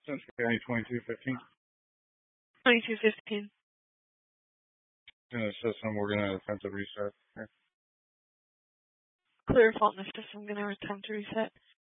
Cincinnati 2215. 2215. In the system, we're going to attempt to reset. Here. Clear fault in the system. I'm going to attempt to reset.